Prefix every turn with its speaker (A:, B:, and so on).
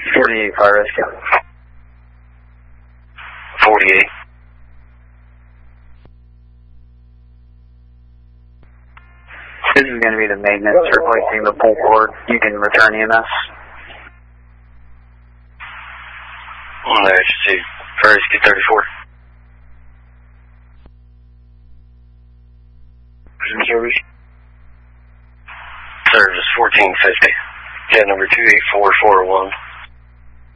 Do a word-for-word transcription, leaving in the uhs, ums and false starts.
A: forty-eight, fire rescue.
B: forty-eight.
A: This is going to be the maintenance replacing the pull cord. You can return E M S.
B: There's two. Fire rescue thirty-four.
A: Service.
B: Service fourteen fifty. Jet number two eight four four one.